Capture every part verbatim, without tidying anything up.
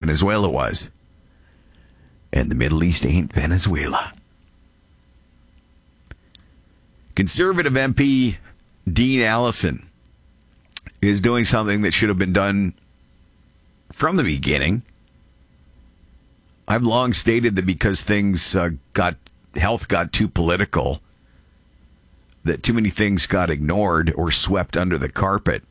Venezuela was. And the Middle East ain't Venezuela. Conservative M P Dean Allison is doing something that should have been done from the beginning. I've long stated that because things uh, got, health got too political, that too many things got ignored or swept under the carpet.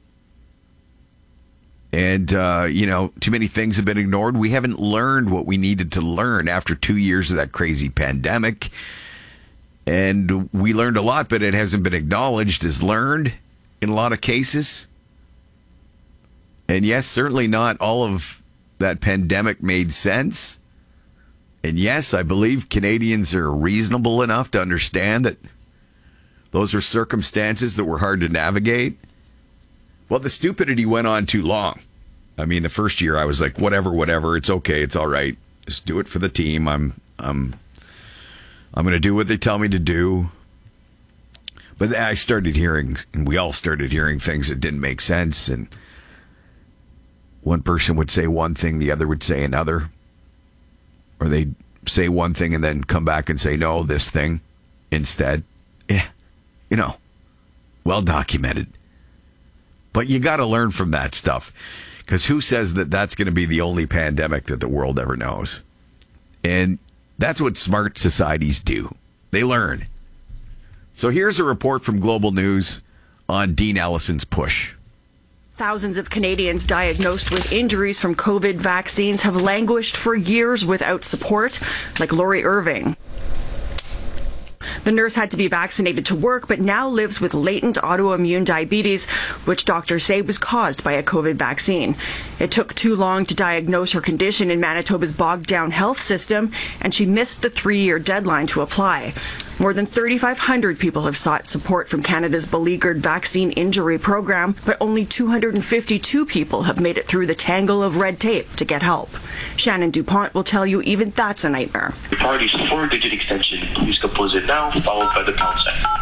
And, uh, you know, too many things have been ignored. We haven't learned what we needed to learn after two years of that crazy pandemic. And we learned a lot, but it hasn't been acknowledged as learned in a lot of cases. And yes, certainly not all of that pandemic made sense. And yes, I believe Canadians are reasonable enough to understand that those are circumstances that were hard to navigate. Well, the stupidity went on too long. I mean, the first year I was like, whatever, whatever. It's okay. It's all right. Just do it for the team. I'm, I'm, I'm going to do what they tell me to do. But then I started hearing, and we all started hearing things that didn't make sense. And one person would say one thing, the other would say another. Or they'd say one thing and then come back and say, no, this thing instead. Yeah, you know, well documented. But you got to learn from that stuff. Because who says that that's going to be the only pandemic that the world ever knows? And that's what smart societies do. They learn. So here's a report from Global News on Dean Allison's push. Thousands of Canadians diagnosed with injuries from COVID vaccines have languished for years without support, like Lori Irving. The nurse had to be vaccinated to work, but now lives with latent autoimmune diabetes, which doctors say was caused by a COVID vaccine. It took too long to diagnose her condition in Manitoba's bogged-down health system, and she missed the three-year deadline to apply. More than thirty-five hundred people have sought support from Canada's beleaguered vaccine injury program, but only two hundred fifty-two people have made it through the tangle of red tape to get help. Shannon DuPont will tell you even that's a nightmare. The party's four-digit extension. Please compose it now, followed by the pound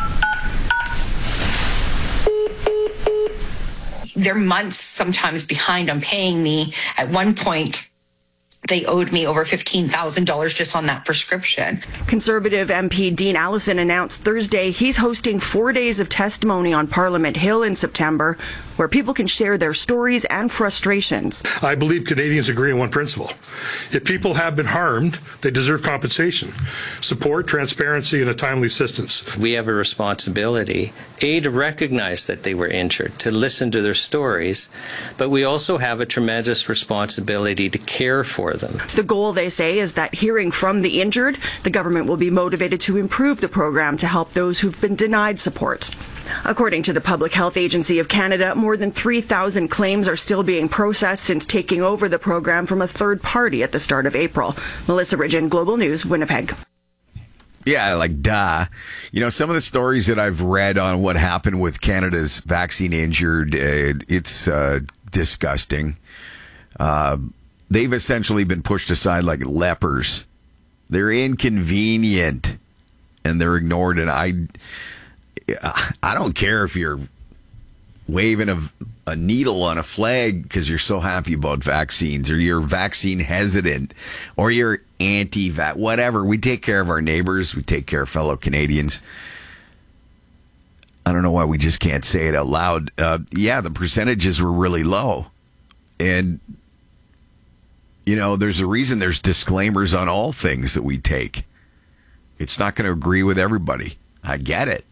sign. They're months sometimes behind on paying me. At one point, they owed me over fifteen thousand dollars just on that prescription. Conservative M P Dean Allison announced Thursday he's hosting four days of testimony on Parliament Hill in September, where people can share their stories and frustrations. I believe Canadians agree on one principle. If people have been harmed, they deserve compensation, support, transparency, and a timely assistance. We have a responsibility, A, to recognize that they were injured, to listen to their stories, but we also have a tremendous responsibility to care for them. The goal, they say, is that hearing from the injured, the government will be motivated to improve the program to help those who've been denied support. According to the Public Health Agency of Canada, more than three thousand claims are still being processed since taking over the program from a third party at the start of April. Melissa Ridgen, Global News, Winnipeg. Yeah, like, duh. You know, some of the stories that I've read on what happened with Canada's vaccine injured, uh, it's uh, disgusting. Uh, they've essentially been pushed aside like lepers. They're inconvenient, and they're ignored, and I... I don't care if you're waving a, a needle on a flag because you're so happy about vaccines, or you're vaccine hesitant, or you're anti-vax, whatever. We take care of our neighbors. We take care of fellow Canadians. I don't know why we just can't say it out loud. Uh, yeah, the percentages were really low. And, you know, there's a reason there's disclaimers on all things that we take. It's not going to agree with everybody. I get it.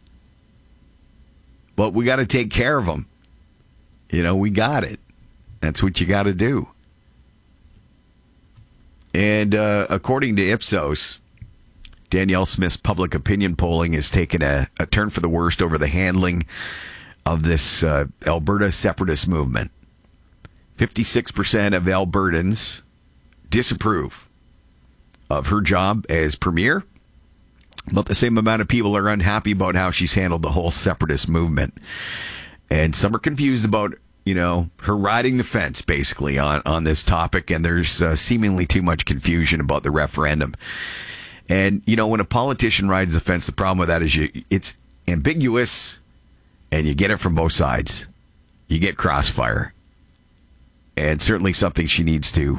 But we got to take care of them. You know, we got it. That's what you got to do. And uh, according to Ipsos, Danielle Smith's public opinion polling has taken a, a turn for the worst over the handling of this uh, Alberta separatist movement. fifty-six percent of Albertans disapprove of her job as premier. But the same amount of people are unhappy about how she's handled the whole separatist movement. And some are confused about, you know, her riding the fence, basically, on, on this topic. And there's uh, seemingly too much confusion about the referendum. And, you know, when a politician rides the fence, the problem with that is you, it's ambiguous, and you get it from both sides. You get crossfire. And certainly something she needs to